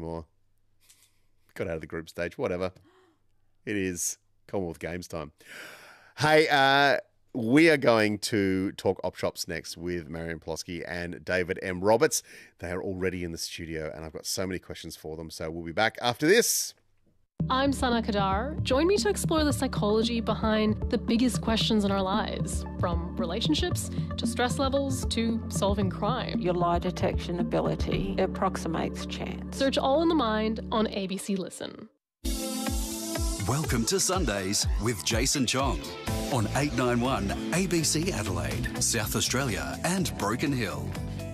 anymore. Got out of the group stage. Whatever. It is Commonwealth Games time. Hey, we are going to talk op shops next with Marion Plosky and David M. Roberts. They are already in the studio, and I've got so many questions for them. So we'll be back after this. I'm Sana Kadar. Join me to explore the psychology behind the biggest questions in our lives, from relationships to stress levels to solving crime. Your lie detection ability approximates chance. Search All in the Mind on ABC Listen. Welcome to Sundays with Jason Chong on 891 ABC Adelaide, South Australia and Broken Hill.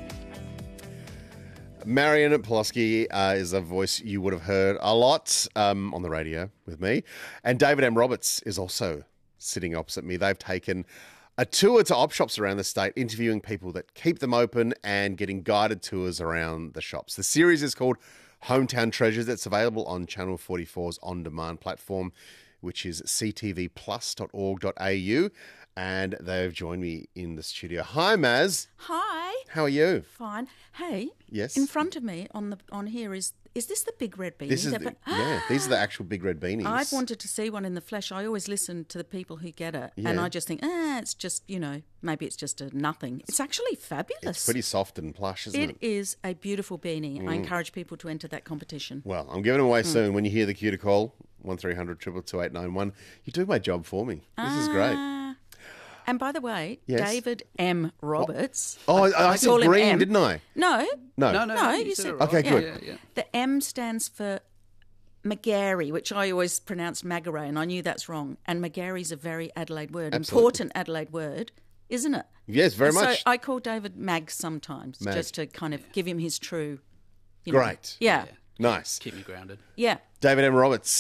Marion Plosky is a voice you would have heard a lot on the radio with me. And David M. Roberts is also sitting opposite me. They've taken a tour to op shops around the state, interviewing people that keep them open and getting guided tours around the shops. The series is called Hometown Treasures. It's available on Channel 44's on-demand platform, which is ctvplus.org.au. And they've joined me in the studio. Hi, Maz. Hi. How are you? Fine. Hey. Yes. In front of me on here is this the big red beanie? This is these are the actual big red beanies. I've wanted to see one in the flesh. I always listen to the people who get it, and I just think, it's just, maybe it's just a nothing. It's actually fabulous. It's pretty soft and plush, isn't it? It is a beautiful beanie. I encourage people to enter that competition. Well, I'm giving them away soon. When you hear the cue to call, 1300 222 891, you do my job for me. This is great. And by the way, Yes. David M. Roberts. I said call him green, M. didn't I? No. No. You said it right. Okay, good. Yeah. The M stands for Magary, which I always pronounced Magaray, and I knew that's wrong. And Magary's a very Adelaide word, Absolutely. important Adelaide word, isn't it? Yes, very much. So I call David Mag sometimes, Mag. just to kind of give him his true. Great. Yeah. Nice. Keep me grounded. Yeah. David M. Roberts.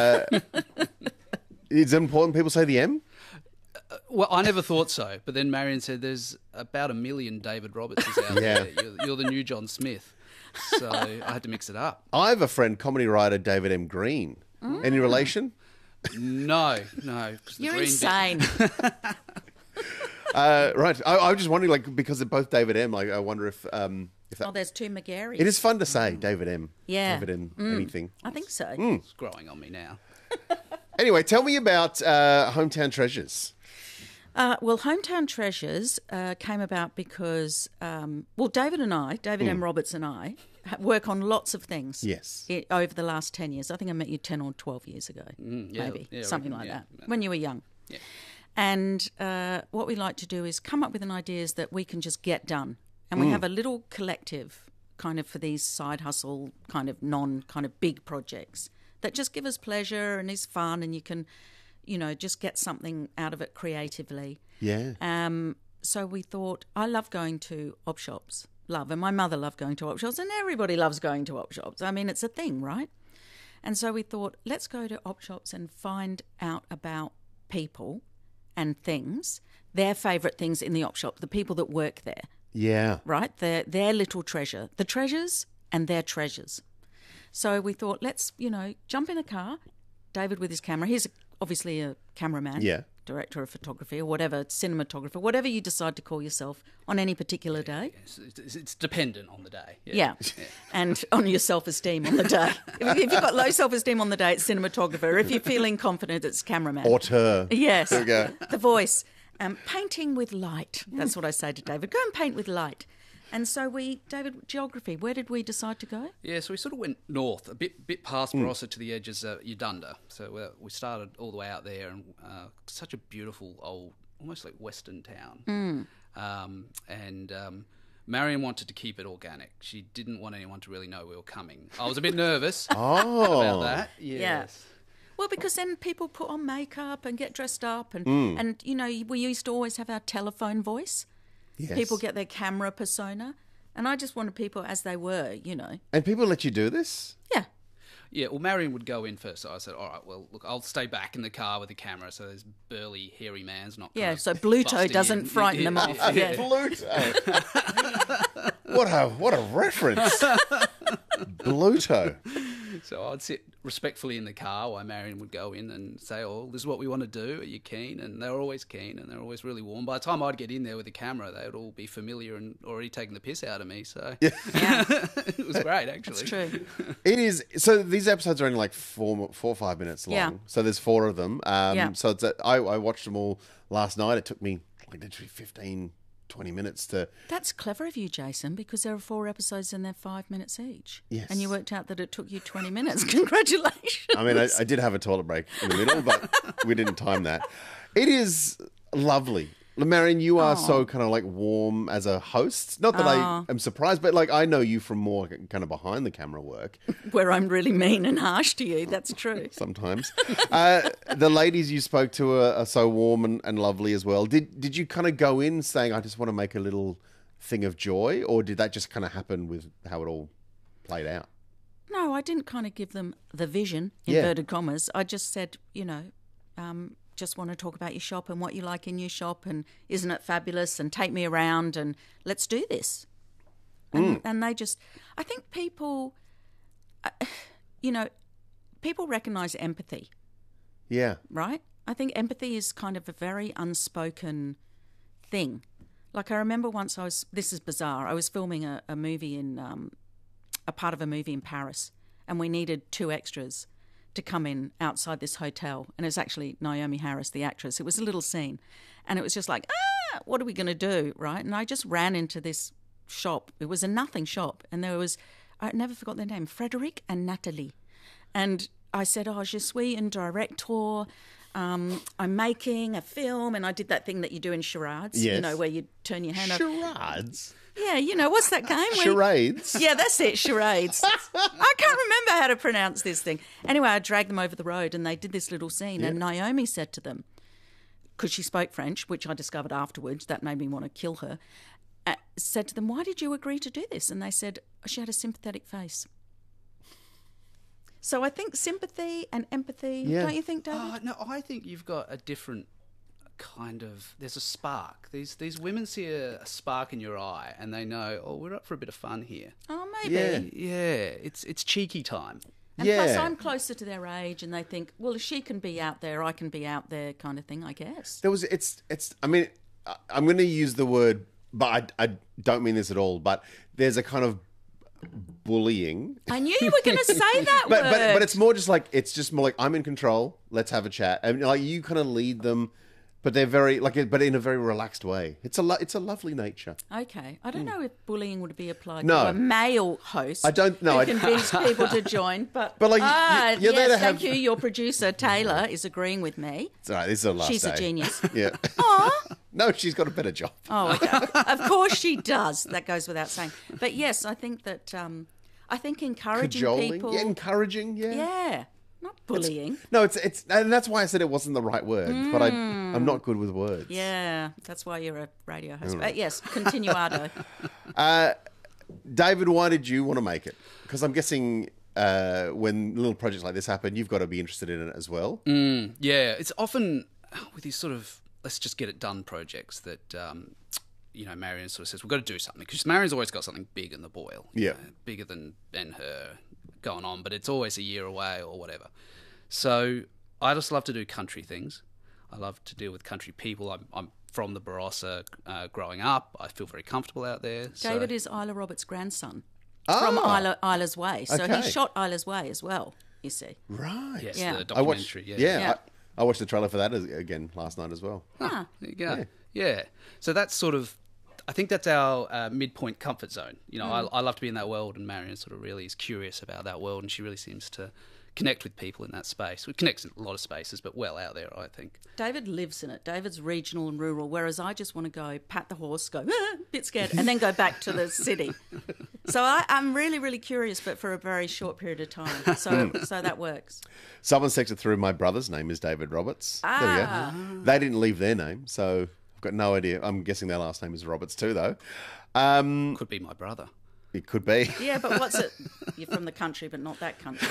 Is it important people say the M? Well, I never thought so, but then Marion said there's about 1 million David Robertses out Yeah. there. You're the new John Smith. So I had to mix it up. I have a friend, comedy writer David M. Green. Any relation? No. 'Cause the You're green insane. Right. I was just wondering, because they're both David M., I wonder if that... There's two Magarys. It is fun to say, David M. Yeah. David M. Anything. I think so. It's growing on me now. Anyway, tell me about Hometown Treasures. Well, Hometown Treasures came about because, David M. Roberts and I, work on lots of things. Yes. Over the last 10 years. I think I met you 10 or 12 years ago, yeah, maybe, yeah, something I like reckon, that, when you were young. Yeah. And what we like to do is come up with an ideas that we can just get done. And we have a little collective kind of for these side hustle, kind of big projects that just give us pleasure and is fun, and you can, just get something out of it creatively. Yeah. So we thought, I love going to op shops, and my mother loved going to op shops, and everybody loves going to op shops. I mean, it's a thing, right? And so we thought, let's go to op shops and find out about people and things, their favourite things in the op shop, the people that work there. Yeah. Right? Their little treasure. The treasures and their treasures. So we thought, let's, jump in a car, David with his camera. He's obviously a cameraman. Yeah. Director of photography or whatever, cinematographer, whatever you decide to call yourself on any particular day. It's dependent on the day. Yeah. And on your self-esteem on the day. If you've got low self-esteem on the day, it's cinematographer. If you're feeling confident, it's cameraman. Auteur. Yes. There we go. The voice. Painting with light. That's what I say to David. Go and paint with light. And so David, geography, where did we decide to go? Yeah, so we sort of went north, a bit past Barossa to the edges of Udunda. So we started all the way out there, and such a beautiful old, almost like western town. Marion wanted to keep it organic. She didn't want anyone to really know we were coming. I was a bit nervous about that. Yes. Yeah. Well, because then people put on makeup and get dressed up, and we used to always have our telephone voice. Yes. People get their camera persona, and I just wanted people as they were, And people let you do this? Yeah. Yeah, well, Marion would go in first, so I said, all right, well, look, I'll stay back in the car with the camera, so there's burly, hairy man's not Yeah, kind of so Bluto busting doesn't in. frighten them off. Yeah. Bluto. What a reference. Bluto. So I'd sit respectfully in the car while Marion would go in and say, "Oh, this is what we want to do. Are you keen?" And they were always keen, and they were always really warm. By the time I'd get in there with the camera, they would all be familiar and already taking the piss out of me. So it was great, actually. It's true. It is. So these episodes are only like 4 or 5 minutes long. Yeah. So there's 4 of them. Yeah. So it's I watched them all last night. It took me like literally 15, 20 minutes to. That's clever of you, Jason, because there are 4 episodes and they're 5 minutes each. Yes. And you worked out that it took you 20 minutes. Congratulations. I mean, I did have a toilet break in the middle, but we didn't time that. It is lovely. Marion, you are so kind of like warm as a host. Not that I am surprised, but like I know you from more kind of behind the camera work. Where I'm really mean and harsh to you. That's true. Sometimes. The ladies you spoke to are so warm and lovely as well. Did you kind of go in saying, I just want to make a little thing of joy? Or did that just kind of happen with how it all played out? No, I didn't kind of give them the vision, Yeah. inverted commas. I just said, just want to talk about your shop and what you like in your shop and isn't it fabulous and take me around and let's do this. And they just, I think people, people recognise empathy, Yeah. right? I think empathy is kind of a very unspoken thing. Like I remember once this is bizarre, I was filming a movie a part of a movie in Paris and we needed 2 extras to come in outside this hotel. And it was actually Naomi Harris, the actress. It was a little scene. And it was just like, what are we going to do, right? And I just ran into this shop. It was a nothing shop. And there was, I never forgot their name, Frederic and Natalie. And I said, je suis un director. I'm making a film. And I did that thing that you do in charades, Yes. where you turn your hand up. Charades? Yeah, what's that game? Charades? Yeah, that's it, charades. I can't remember how to pronounce this thing. Anyway, I dragged them over the road and they did this little scene and Naomi said to them, because she spoke French, which I discovered afterwards, that made me want to kill her, said to them, why did you agree to do this? And they said, she had a sympathetic face. So I think sympathy and empathy, don't you think, David? No, I think you've got a different kind of, there's a spark. These women see a spark in your eye and they know, we're up for a bit of fun here. Oh, maybe. Yeah. It's cheeky time. And plus I'm closer to their age and they think, well, if she can be out there, I can be out there kind of thing, I guess. I mean, I'm going to use the word, but I don't mean this at all, but there's a kind of bullying. I knew you were going to say that word. But it's more just like, I'm in control. Let's have a chat. And like you kind of lead them, but they're very but in a very relaxed way. It's a lovely nature. Okay. I don't know if bullying would be applied No. to a male host. I don't know. Who convince people to join. But like, you're there yes, to have- thank you. Your producer, Taylor, is agreeing with me. It's all right. This is her last She's day. a genius. Yeah. Aw. No, she's got a better job. Oh, okay. Of course she does. That goes without saying. But yes, I think that encouraging Cajoling. people. Yeah, encouraging. Yeah. Yeah. Not bullying. No, it's and that's why I said it wasn't the right word. But I'm not good with words. Yeah. That's why you're a radio host. But yes, continuado. David, why did you want to make it? Because I'm guessing when little projects like this happen, you've got to be interested in it as well. Yeah, it's often with these sort of let's just get it done projects that Marion sort of says we've got to do something because Marion's always got something big in the boil, bigger than her going on, but it's always a year away or whatever. So I just love to do country things. I love to deal with country people. I'm from the Barossa growing up. I feel very comfortable out there. David is Isla Roberts' grandson from Isla's Way. So Okay. he shot Isla's Way as well, you see. Right. Yes, Yeah. the I watched. documentary. Yeah. I watched the trailer for that again last night as well. There you go. Yeah. So that's sort of, I think that's our midpoint comfort zone. I love to be in that world, and Marion sort of really is curious about that world, and she really seems to connect with people in that space. It connects in a lot of spaces, but well out there, I think. David lives in it. David's regional and rural, whereas I just want to go pat the horse, go, bit scared, and then go back to the city. So I'm really, really curious, but for a very short period of time. So that works. Someone texted through my brother's name is David Roberts. There we go. They didn't leave their name, so I've got no idea. I'm guessing their last name is Roberts too, though. Could be my brother. It could be. Yeah, but what's it? You're from the country, but not that country.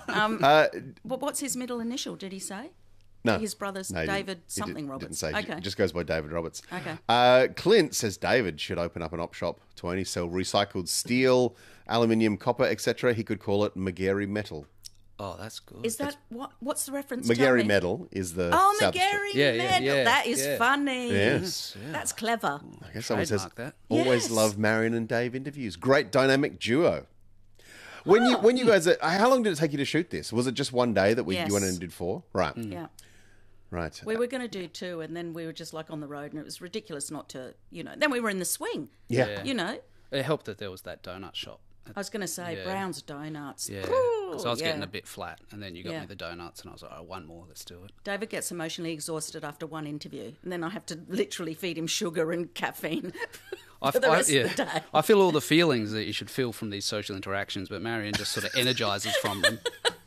What's his middle initial, did he say? No. His brother's No, he David didn't- he something didn't Roberts. say. Okay. It just goes by David Roberts. Okay. Clint says David should open up an op shop to only sell recycled steel, aluminium, copper, etc. He could call it Magary Metal. Oh, that's good. Is that what's the reference? Tell McGarry me. Medal is the Oh, South McGarry Yeah, Medal. yeah, That is yeah. funny. Yes. That's clever. I guess always says, Trademark that. always Yes. love Marion and Dave interviews. Great dynamic duo. When you guys, how long did it take you to shoot this? Was it just one day that Yes. you went and did 4? Right, Yeah. right. We were going to do 2, and then we were just like on the road, and it was ridiculous not to, Then we were in the swing. Yeah. It helped that there was that donut shop. I was going to say Yeah. Brown's Donuts. Yeah, Ooh, because I was getting yeah. a bit flat, and then you got Yeah. me the donuts, and I was like, one more, let's do it. David gets emotionally exhausted after one interview, and then I have to literally feed him sugar and caffeine for the rest of the day. I feel all the feelings that you should feel from these social interactions, but Marion just sort of energises from them.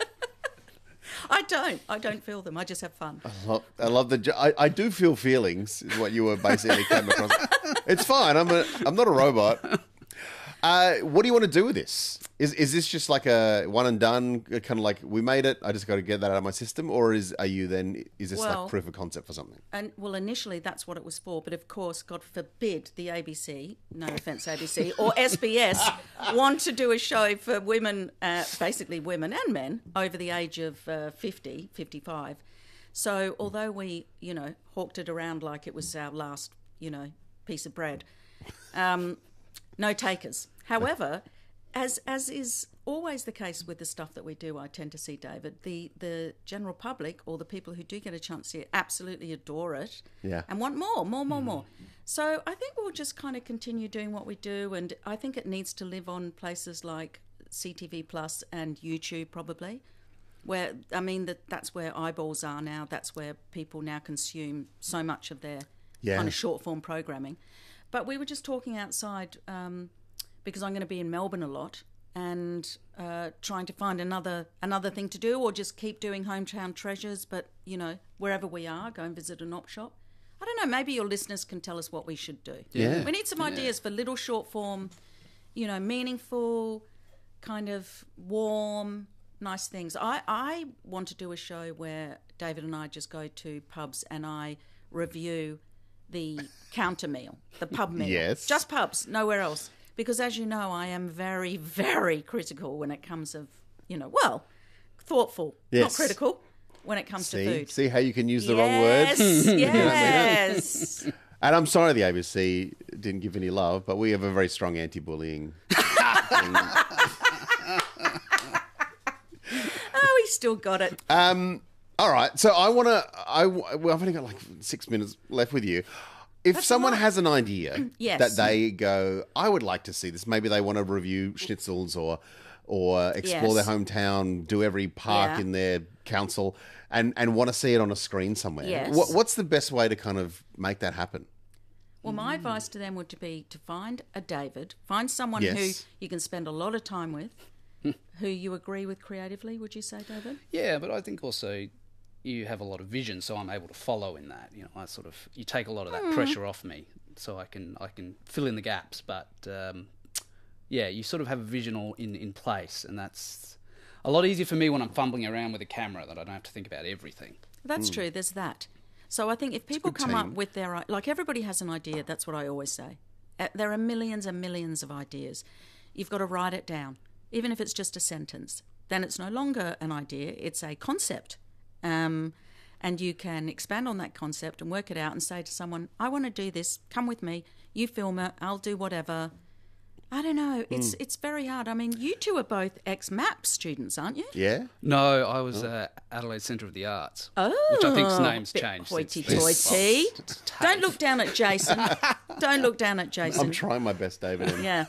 I don't feel them. I just have fun. I love the. I do feel feelings. Is what you were basically came across. It's fine. I'm not a robot. What do you want to do with this? Is this just like a one and done, kind of like we made it? I just got to get that out of my system, or is this Well- like proof of concept for something? And well, initially that's what it was for, but of course, God forbid, the ABC, no offence, ABC, or SBS want to do a show for women, basically women and men over the age of 50, 55. So although we, hawked it around like it was our last, piece of bread, no takers. However, as is always the case with the stuff that we do, I tend to see, David, the general public or the people who do get a chance to see it absolutely adore it and want more. So I think we'll just kind of continue doing what we do, and I think it needs to live on places like CTV Plus and YouTube probably, where, that's where eyeballs are now. That's where people now consume so much of their kind of short-form programming. But we were just talking outside because I'm going to be in Melbourne a lot and trying to find another thing to do, or just keep doing Hometown Treasures, but, wherever we are, go and visit an op shop. I don't know, maybe your listeners can tell us what we should do. Yeah. We need some ideas for little short form, meaningful, kind of warm, nice things. I want to do a show where David and I just go to pubs and I review the counter meal, the pub meal. Yes. Just pubs, nowhere else. Because as you know, I am very, very critical when it comes of, thoughtful, Yes. not critical when it comes to food. See how you can use the wrong words? Yes. And I'm sorry the ABC didn't give any love, but we have a very strong anti-bullying thing. Oh, he still got it. All right, so I've only got like 6 minutes left with you. If someone has an idea Yes. that they go, I would like to see this. Maybe they want to review schnitzels or explore Yes. their hometown, do every park Yeah. in their council, and want to see it on a screen somewhere. Yes. What's the best way to kind of make that happen? Well, my advice to them would be to find a David, find someone Yes. who you can spend a lot of time with, who you agree with creatively, would you say, David? Yeah, but I think also you have a lot of vision, so I'm able to follow in that. You take a lot of that pressure off me, so I can fill in the gaps. But you sort of have a vision all in place, and that's a lot easier for me when I'm fumbling around with a camera, that I don't have to think about everything. That's true, there's that. So I think if people come up team. with their, like everybody has an idea, that's what I always say. There are millions and millions of ideas. You've got to write it down, even if it's just a sentence. Then it's no longer an idea, it's a concept. And you can expand on that concept and work it out and say to someone, I want to do this, come with me, you film it, I'll do whatever. I don't know, it's very hard. I mean, you two are both ex-MAP students, aren't you? Yeah? No, I was Adelaide Centre of the Arts, Oh, which I think's name's bit changed. since then. hoity-toity. Don't look down at Jason. Don't look down at Jason. I'm trying my best, David. Yeah.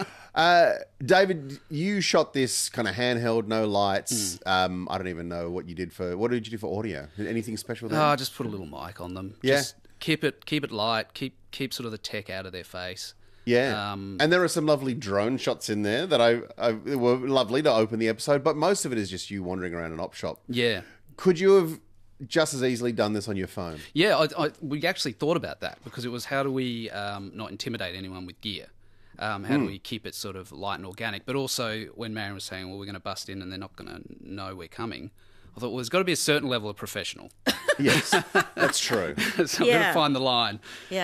David, you shot this kind of handheld, no lights. I don't even know what did you do for audio? Anything special there? I just put a little mic on them. Yeah. Just keep it light. Keep sort of the tech out of their face. Yeah, and there are some lovely drone shots in there that I were lovely to open the episode, but most of it is just you wandering around an op shop. Yeah. Could you have just as easily done this on your phone? Yeah, we actually thought about that, because it was, how do we not intimidate anyone with gear? How do we keep it sort of light and organic? But also, when Marion was saying, well, we're going to bust in and they're not going to know we're coming, I thought, well, there's got to be a certain level of professional. Yes, that's true. So I'm going to find the line. Yeah.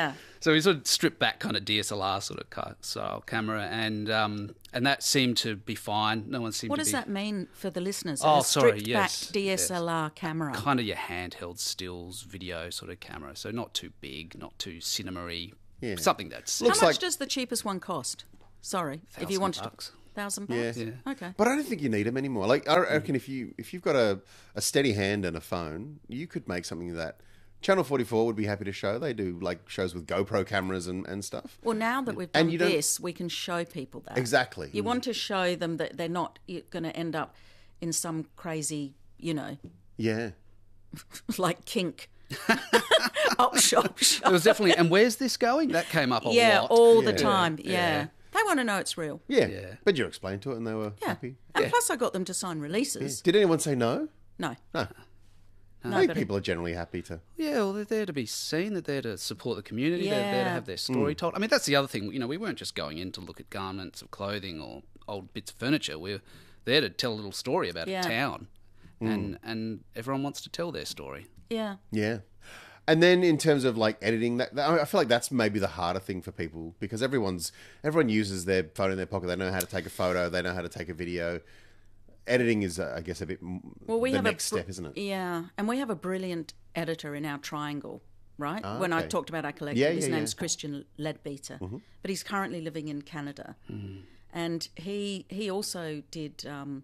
So we sort of stripped back kind of DSLR sort of style camera, and that seemed to be fine. No one seemed What to does be... that mean for the listeners? Oh, A sorry, stripped yes. back DSLR camera. Kind of your handheld stills video sort of camera. So not too big, not too cinema-y. Yeah. Something that's... How Looks much like- does the cheapest one cost? Sorry, if you wanted $1,000. $1,000. Yeah. Okay. But I don't think you need them anymore. Like, I reckon if you've got a steady hand and a phone, you could make something that Channel 44 would be happy to show. They do like shows with GoPro cameras and stuff. Well, now that we've And done you don't- this, we can show people that. Exactly. You want to show them that they're not going to end up in some crazy, Yeah. like kink op shop. It was definitely... And where's this going? That came up a Yeah, lot. all the Yeah. time. Yeah. Yeah. They want to know it's real. Yeah. Yeah. But you explained to it and they were Yeah. happy. And plus, I got them to sign releases. Did anyone say no? No. No. I No, think but people are generally happy to. Yeah, well, they're there to be seen. They're there to support the community. They're there to Yeah. have their story told. I mean, that's the other thing. We weren't just going in to look at garments or clothing or old bits of furniture. We're there to tell a little story about Yeah. a town, and everyone wants to tell their story. Yeah. Yeah. And then in terms of like editing, that I feel like that's maybe the harder thing for people because everyone uses their phone in their pocket. They know how to take a photo. They know how to take a video. Editing is, I guess, a bit the next step, isn't it? Yeah, and we have a brilliant editor in our triangle, right? Ah, when I okay. talked about our collective, Yeah, his yeah, name's yeah. Christian Ledbeater, but he's currently living in Canada, and he also did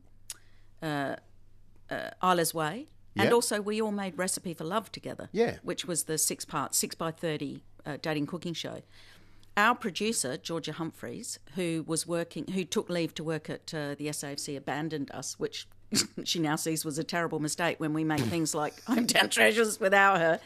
Isla's Way, and Yep. also we all made Recipe for Love together, Yeah. which was the 6x30 dating cooking show. Our producer, Georgia Humphreys, who took leave to work at the SAFC, abandoned us, which she now sees was a terrible mistake when we make things like Hometown Treasures without her.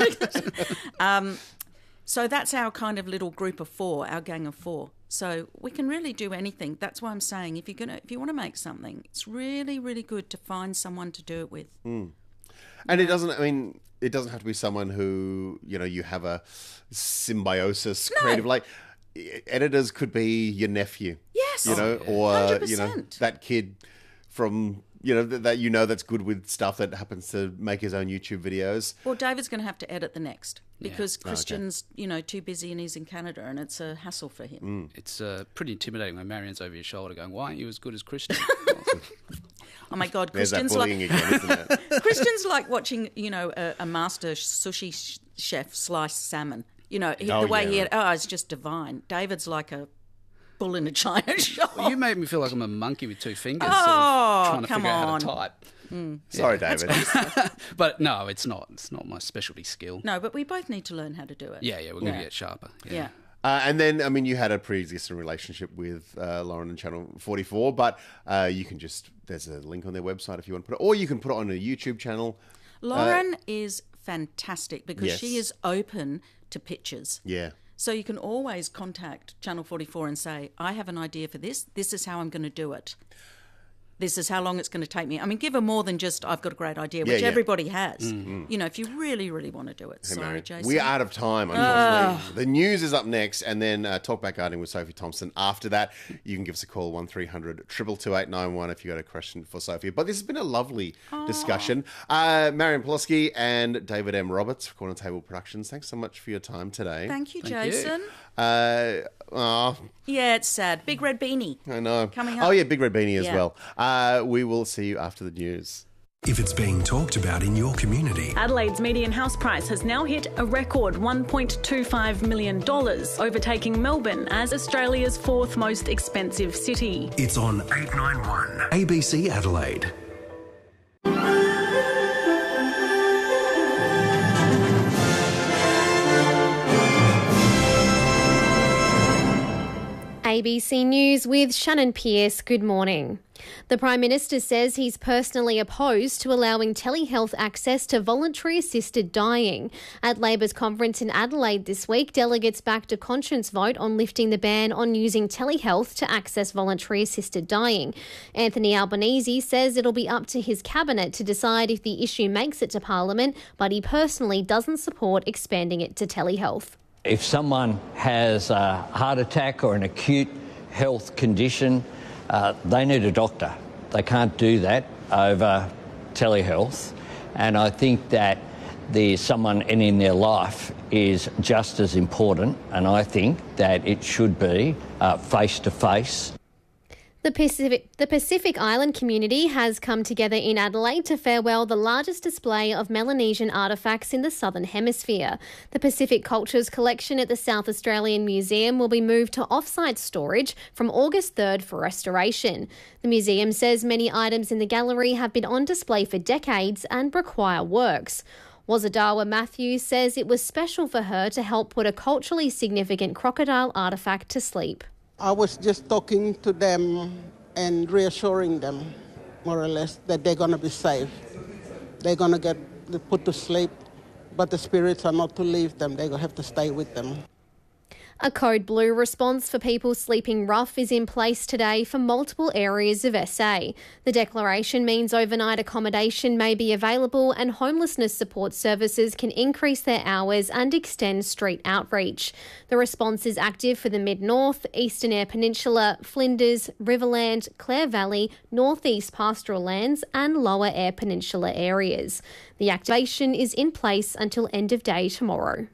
So that's our kind of little group of four, our gang of four. So we can really do anything. That's why I'm saying if you want to make something, it's really, really good to find someone to do it with. And it doesn't have to be someone who, you have a symbiosis creative. Like, editors could be your nephew. Yes. Or, 100%. that kid from, that's good with stuff that happens to make his own YouTube videos. Well, David's going to have to edit the next because Christian's, too busy and he's in Canada and it's a hassle for him. It's pretty intimidating when Marion's over your shoulder going, "Why aren't you as good as Christian?" Oh my God, There's that Christian's bullying again, isn't it? Christian's like watching, a master sushi chef slice salmon. The way he it's just divine. David's like a bull in a china shop. Well, you made me feel like I'm a monkey with two fingers, Oh, trying to come figure out how on. to type. Sorry, David. But no, it's not. It's not my specialty skill. No, but we both need to learn how to do it. Yeah, we're going to get sharper. Yeah. And then, you had a pre-existing relationship with Lauren and Channel 44, but you can there's a link on their website if you want to put it, or you can put it on a YouTube channel. Lauren is fantastic because Yes. she is open to pictures. Yeah. So you can always contact Channel 44 and say, I have an idea for this. This is how I'm going to do it. This is how long it's going to take me. I mean, give her more than just, I've got a great idea, which yeah. everybody has. If you really, really want to do it. Hey, Sorry, Mary. Jason. We're out of time, unfortunately. The news is up next, and then Talk Back Gardening with Sophie Thompson. After that, you can give us a call, 1300 222 891 if you've got a question for Sophie. But this has been a lovely discussion. Marion Pawlowski and David M. Roberts, Corner Table Productions, thanks so much for your time today. Thank you, Thank you. Jason. Yeah, it's sad. Big red beanie. I know. Coming up. Oh, yeah, Big Red Beanie as Yeah. well. We will see you after the news. If it's being talked about in your community, Adelaide's median house price has now hit a record $1.25 million, overtaking Melbourne as Australia's fourth most expensive city. it's on 891 ABC Adelaide. ABC News with Shannon Pearce. Good morning. The Prime Minister says he's personally opposed to allowing telehealth access to voluntary assisted dying. At Labor's conference in Adelaide this week, delegates backed a conscience vote on lifting the ban on using telehealth to access voluntary assisted dying. Anthony Albanese says it'll be up to his cabinet to decide if the issue makes it to Parliament, but he personally doesn't support expanding it to telehealth. If someone has a heart attack or an acute health condition, they need a doctor. They can't do that over telehealth. And I think that there's someone in their life is just as important, and I think that it should be face-to-face. The Pacific Island community has come together in Adelaide to farewell the largest display of Melanesian artefacts in the Southern Hemisphere. The Pacific Cultures collection at the South Australian Museum will be moved to off-site storage from August 3rd for restoration. The museum says many items in the gallery have been on display for decades and require works. Wazadawa Matthews says it was special for her to help put a culturally significant crocodile artefact to sleep. I was just talking to them and reassuring them, more or less, that they're going to be safe. They're going to get put to sleep, but the spirits are not to leave them. They're going to have to stay with them. A Code Blue response for people sleeping rough is in place today for multiple areas of SA. The declaration means overnight accommodation may be available and homelessness support services can increase their hours and extend street outreach. The response is active for the Mid-North, Eastern Eyre Peninsula, Flinders, Riverland, Clare Valley, Northeast Pastoral Lands and Lower Eyre Peninsula areas. The activation is in place until end of day tomorrow.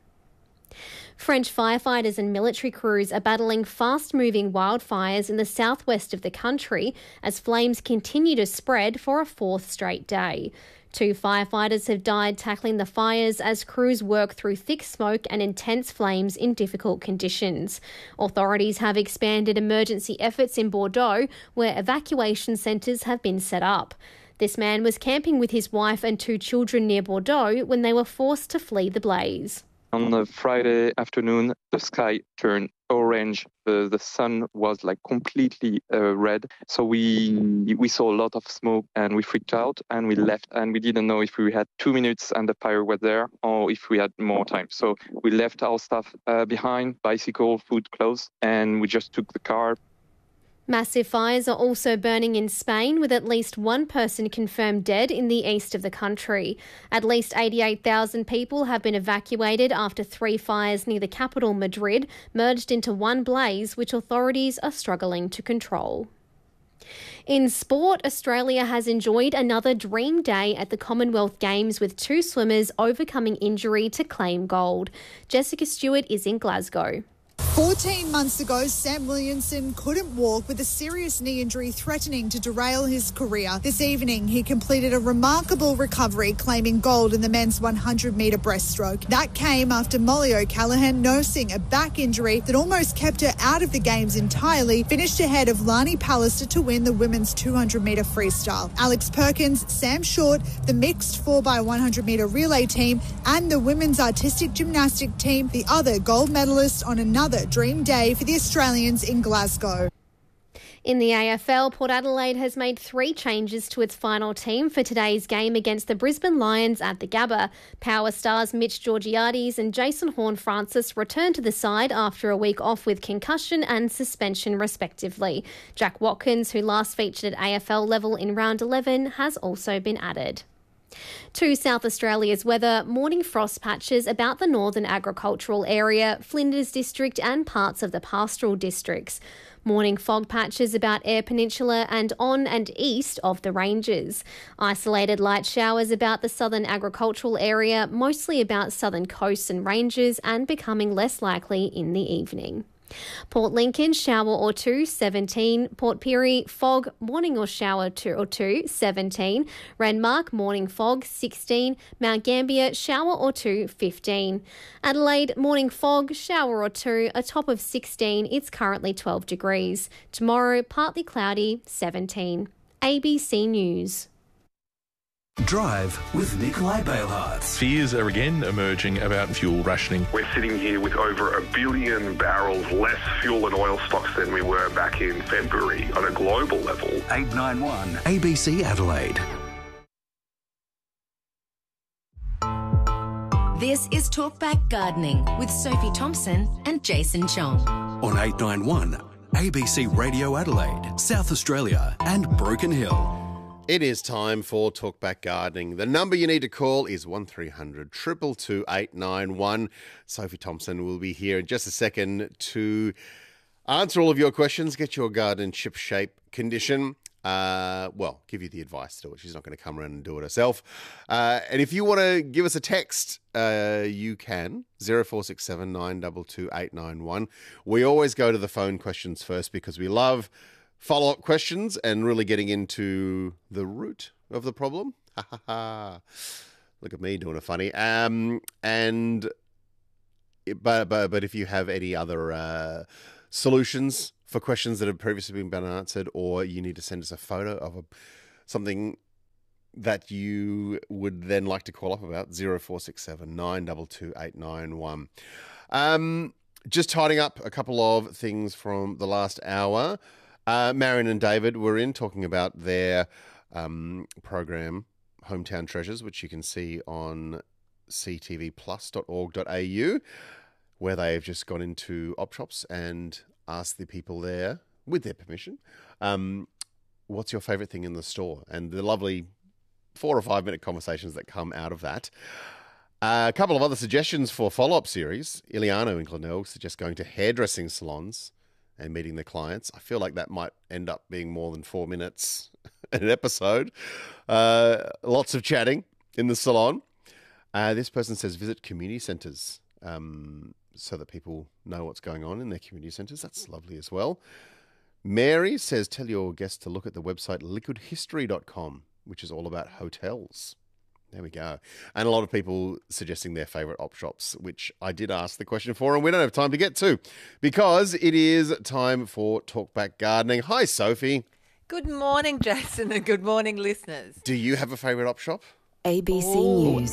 French firefighters and military crews are battling fast-moving wildfires in the southwest of the country as flames continue to spread for a fourth straight day. 2 firefighters have died tackling the fires as crews work through thick smoke and intense flames in difficult conditions. Authorities have expanded emergency efforts in Bordeaux, where evacuation centres have been set up. This man was camping with his wife and 2 children near Bordeaux when they were forced to flee the blaze. On the Friday afternoon, the sky turned orange. The sun was like completely red. So we saw a lot of smoke and we freaked out and we left and we didn't know if we had 2 minutes and the fire was there or if we had more time. So we left our stuff behind, bicycle, food, clothes, and we just took the car. Massive fires are also burning in Spain, with at least 1 person confirmed dead in the east of the country. At least 88,000 people have been evacuated after 3 fires near the capital, Madrid, merged into one blaze, which authorities are struggling to control. In sport, Australia has enjoyed another dream day at the Commonwealth Games with 2 swimmers overcoming injury to claim gold. Jessica Stewart is in Glasgow. 14 months ago, Sam Williamson couldn't walk with a serious knee injury threatening to derail his career. This evening, he completed a remarkable recovery, claiming gold in the men's 100-metre breaststroke. That came after Molly O'Callaghan, nursing a back injury that almost kept her out of the Games entirely, finished ahead of Lani Pallister to win the women's 200-metre freestyle. Alex Perkins, Sam Short, the mixed 4x100-metre relay team, and the women's artistic gymnastic team, the other gold medalists on another dream day for the Australians in Glasgow. In the AFL, Port Adelaide has made 3 changes to its final team for today's game against the Brisbane Lions at the Gabba. Power stars Mitch Georgiades and Jason Horne-Francis returned to the side after a week off with concussion and suspension respectively. Jack Watkins, who last featured at AFL level in round 11, has also been added. To South Australia's weather, morning frost patches about the northern agricultural area, Flinders District and parts of the pastoral districts. Morning fog patches about Eyre Peninsula and on and east of the ranges. Isolated light showers about the southern agricultural area, mostly about southern coasts and ranges, and becoming less likely in the evening. Port Lincoln, shower or 2, 17. Port Pirie, fog, morning or shower 2 or 2, 17. Renmark, morning fog, 16. Mount Gambier, shower or 2, 15. Adelaide, morning fog, shower or 2, a top of 16. It's currently 12 degrees. Tomorrow, partly cloudy, 17. ABC News. Drive with Nikolai Bailhartz. Fears are again emerging about fuel rationing. We're sitting here with over 1 billion barrels less fuel and oil stocks than we were back in February on a global level. 891 ABC Adelaide. This is Talkback Gardening with Sophie Thompson and Jason Chong. On 891 ABC Radio Adelaide, South Australia and Broken Hill. It is time for Talkback Gardening. The number you need to call is 1300 222 891. Sophie Thompson will be here in just a second to answer all of your questions, get your garden ship shape condition. give you the advice to do it. She's not going to come around and do it herself. And if you want to give us a text, you can, 0467 922 891. We always go to the phone questions first because we love follow-up questions and really getting into the root of the problem. Ha ha ha. Look at me doing a funny. But if you have any other solutions for questions that have previously been answered, or you need to send us a photo of something that you would then like to call up about, 0467 922 891. Just tidying up a couple of things from the last hour. Marion and David were in talking about their program, Hometown Treasures, which you can see on ctvplus.org.au, where they've just gone into op shops and asked the people there, with their permission, what's your favourite thing in the store? And the lovely 4 or 5 minute conversations that come out of that. A couple of other suggestions for follow-up series. Iliano in Glenelg suggests going to hairdressing salons and meeting the clients. I feel like that might end up being more than 4 minutes an episode. Lots of chatting in the salon. This person says visit community centres so that people know what's going on in their community centres. That's lovely as well. Mary says tell your guests to look at the website liquidhistory.com, which is all about hotels. There we go. And a lot of people suggesting their favourite op shops, which I did ask the question for, and we don't have time to get to because it is time for Talkback Gardening. Hi, Sophie. Good morning, Jason, and good morning, listeners. Do you have a favourite op shop? ABC News.